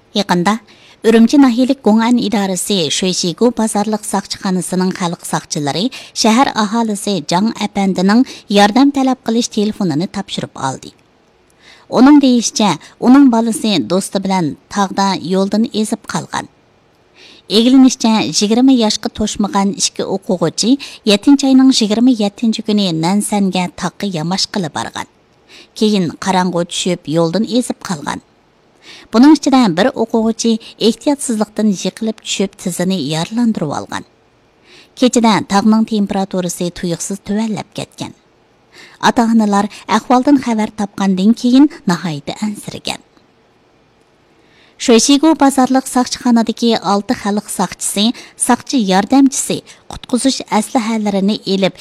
Yaqında Ürümçi nahiyalik Gong'an idaresi Şöйшигу bazarlıq saqçıxanasının xalq saqçıları şəhər ahalisi Jang Əpəndining yordam talab qilish telefonini topshirib oldi. Onun deyishicha, uning bolasi do'sti bilan tog'da yo'ldan ezib qolgan. Egilinishcha 20 yoshga to'shmagan ikki o'quvchi 7-oyning 27 kuni Nansanga taqqa yamash qilib borgan. Keyin qarang'u tushib yo'ldan ezib qolgan. Bunun ichida bir o'quvchi ehtiyotsizlikdan yiqilib tushib tizini yaralandirib olgan. Kechida tog'ning temperaturasi tuyuqsiz tuvanlab ketgan. Ota-onalar ahvoldan xabar topgandan keyin nihoyatda ansirgan. Şöйшигу bazarlıq saqchixonadagi 6 xalq saqchisi, saqchi yordamchisi qutqizish aslahalarini elib